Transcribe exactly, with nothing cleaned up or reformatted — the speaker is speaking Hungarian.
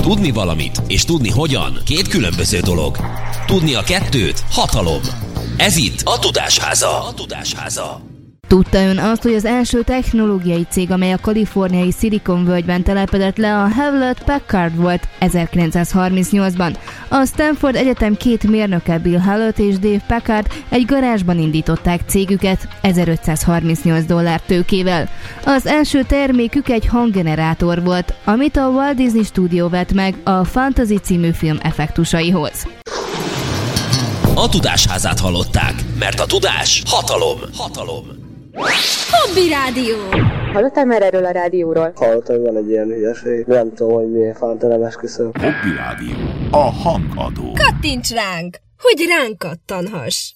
Tudni valamit és tudni hogyan két különböző dolog. Tudni a kettőt hatalom. Ez itt a Tudásháza. A Tudásháza. Tudta ön azt, hogy az első technológiai cég, amely a kaliforniai Silicon völgyben telepedett le, a Hewlett Packard volt ezerkilencszázharmincnyolcban. A Stanford Egyetem két mérnöke, Bill Hewlett és Dave Packard egy garázsban indították cégüket ezerötszázharmincnyolc dollár tőkével. Az első termékük egy hanggenerátor volt, amit a Walt Disney Studio vett meg a Fantasy című film effektusaihoz. A Tudásházát hallották, mert a tudás hatalom. Hatalom. Hobby Rádió! Hallottál már erről a rádióról? Hallottam, hogy van egy ilyen hülyeség. Nem tudom, hogy milyen fánta esküszöm. Hobby Rádió. A hangadó. Kattints ránk, hogy ránk kattanhass!